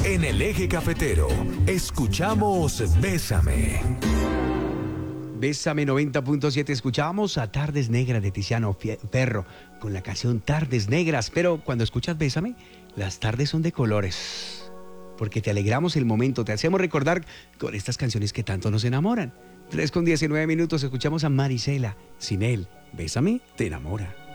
En el Eje Cafetero, escuchamos Bésame. Bésame 90.7, escuchábamos a Tardes Negras de Tiziano Ferro con la canción Tardes Negras, pero cuando escuchas Bésame, las tardes son de colores, porque te alegramos el momento, te hacemos recordar con estas canciones que tanto nos enamoran. 3:19, escuchamos a Marisela, sin él, Bésame te enamora.